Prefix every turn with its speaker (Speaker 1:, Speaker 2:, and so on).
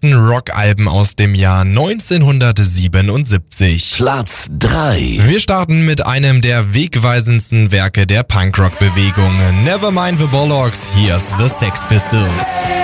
Speaker 1: besten Rockalben aus dem Jahr 1977.
Speaker 2: Platz 3.
Speaker 1: Wir starten mit einem der wegweisendsten Werke der Punkrock-Bewegung. Nevermind the Bollocks, here's the Sex Pistols.